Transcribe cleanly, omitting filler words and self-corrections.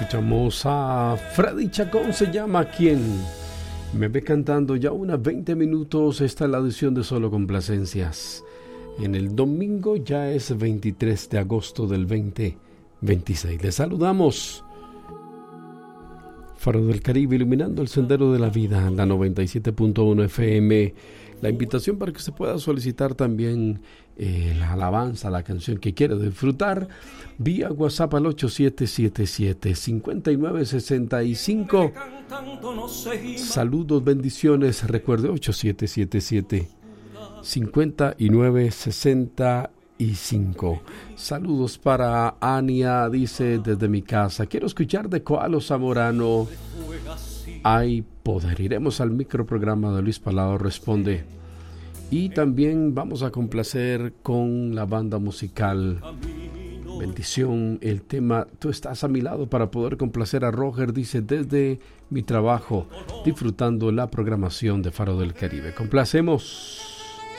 Escuchamos a Freddy Chacón, se llama Quien me ve cantando. Ya unas 20 minutos. Esta es la edición de Solo Complacencias. En el domingo ya es 23 de agosto del 2026. Les saludamos. Faro del Caribe, iluminando el sendero de la vida, la 97.1 FM. La invitación para que se pueda solicitar también la alabanza, la canción que quiera disfrutar, vía WhatsApp al 8777-5965. Saludos, bendiciones. Recuerde, 8777-5965. Saludos para Ania, dice desde mi casa. Quiero escuchar de Koalo Zamorano. Hay poder. Iremos al microprograma de Luis Palao Responde. Y también vamos a complacer con la banda musical Bendición, el tema Tú estás a mi lado, para poder complacer a Roger, dice desde mi trabajo, disfrutando la programación de Faro del Caribe. Complacemos.